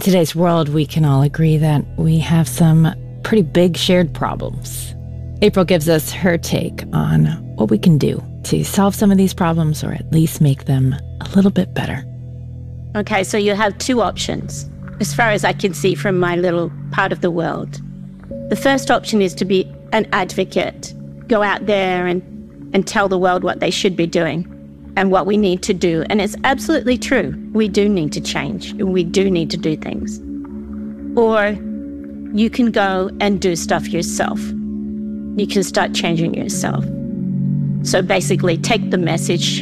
today's world, we can all agree that we have some pretty big shared problems. April gives us her take on what we can do to solve some of these problems, or at least make them a little bit better. Okay, so you have two options, as far as I can see from my little part of the world. The first option is to be an advocate, go out there and tell the world what they should be doing and what we need to do. And it's absolutely true. We do need to change. We do need to do things. Or you can go and do stuff yourself. You can start changing yourself. So basically take the message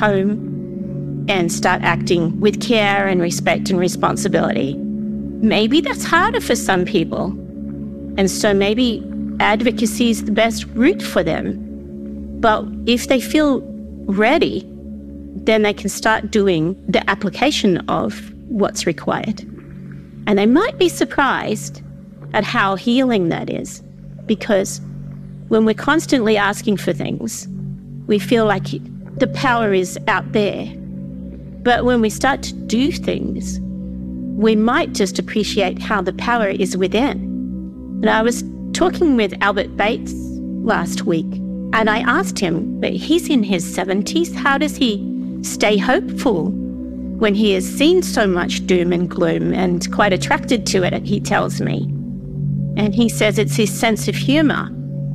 home and start acting with care and respect and responsibility. Maybe that's harder for some people. And so maybe advocacy is the best route for them. But if they feel ready, then they can start doing the application of what's required. And they might be surprised at how healing that is, because when we're constantly asking for things, we feel like the power is out there. But when we start to do things, we might just appreciate how the power is within. And I was talking with Albert Bates last week, and I asked him, but he's in his 70s, how does he stay hopeful when he has seen so much doom and gloom and quite attracted to it, he tells me. And he says it's his sense of humor.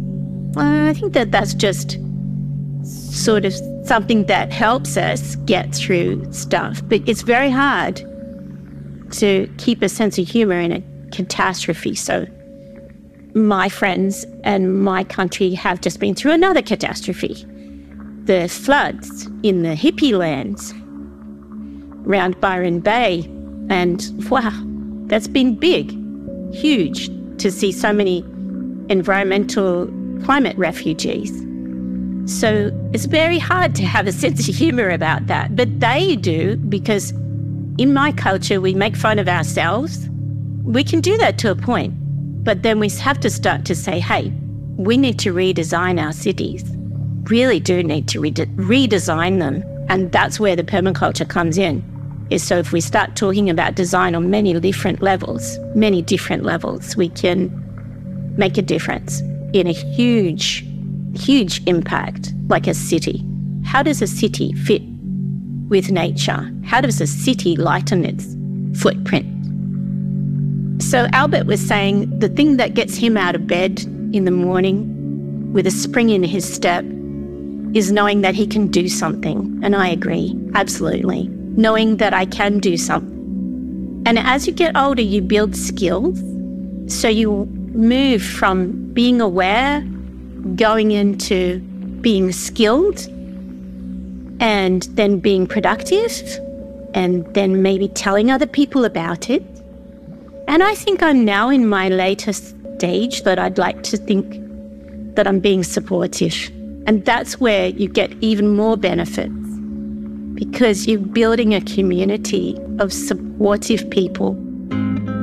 I think that's just sort of something that helps us get through stuff. But it's very hard to keep a sense of humor in a catastrophe. So my friends and my country have just been through another catastrophe. The floods in the hippie lands around Byron Bay. And wow, that's been big, huge, to see so many environmental climate refugees. So it's very hard to have a sense of humor about that. But they do, because in my culture, we make fun of ourselves. We can do that to a point. But then we have to start to say, hey, we need to redesign our cities. Really do need to redesign them. And that's where the permaculture comes in. Is so if we start talking about design on many different levels, we can make a difference in a huge, huge impact, like a city. How does a city fit with nature? How does a city lighten its footprint? So Albert was saying the thing that gets him out of bed in the morning with a spring in his step is knowing that he can do something. And I agree, absolutely. Knowing that I can do something. And as you get older, you build skills. So you move from being aware, going into being skilled, and then being productive, and then maybe telling other people about it. And I think I'm now in my latest stage that I'd like to think that I'm being supportive. And that's where you get even more benefits, because you're building a community of supportive people